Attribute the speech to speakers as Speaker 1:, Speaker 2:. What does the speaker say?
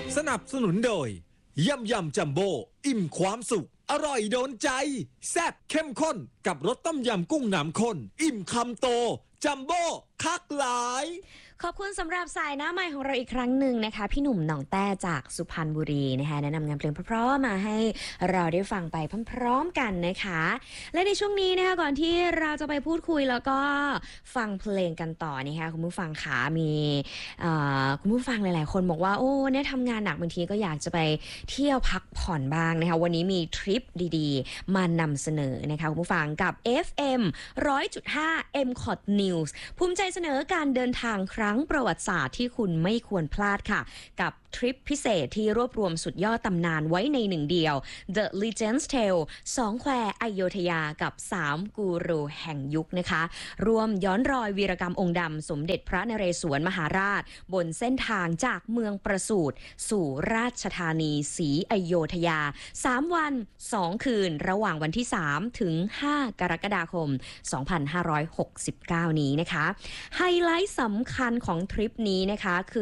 Speaker 1: สนับสนุนโดยยำจัมโบ้อิ่มความสุขอร่อยโดนใจแซ่บเข้มข้นกับรสต้มยำกุ้งน้ำข้นอิ่มคำโตจัมโบ้คักหลาย
Speaker 2: ขอบคุณสำหรับสายหน้าใหม่ของเราอีกครั้งหนึ่งนะคะพี่หนุ่มหนองแต้จากสุพรรณบุรีนะคะแนะนำงานเพลงเพราะๆมาให้เราได้ฟังไปพร้อมๆกันนะคะและในช่วงนี้นะคะก่อนที่เราจะไปพูดคุยแล้วก็ฟังเพลงกันต่อนะคะคุณผู้ฟังขามีคุณผู้ฟังหลายๆคนบอกว่าโอ้เนี่ยทำงานหนักบางทีก็อยากจะไปเที่ยวพักผ่อนบ้างนะคะวันนี้มีทริปดีๆมานำเสนอนะคะคุณผู้ฟังกับ FM 100.5 MCOT News ภูมิใจเสนอการเดินทางครั้งประวัติศาสตร์ที่คุณไม่ควรพลาดค่ะกับทริปพิเศษที่รวบรวมสุดยอดตำนานไว้ในหนึ่งเดียว The Legends Tale 2 แควอโยธยากับ3กูรูแห่งยุคนะคะรวมย้อนรอยวีรกรรมองค์ดำสมเด็จพระนเรศวรมหาราชบนเส้นทางจากเมืองประสูติสู่ราชธานีศรีอโยธยา3 วัน 2 คืนระหว่างวันที่3ถึง5กรกฎาคม2569นี้นะคะไฮไลท์สำคัญของทริปนี้นะคะคือ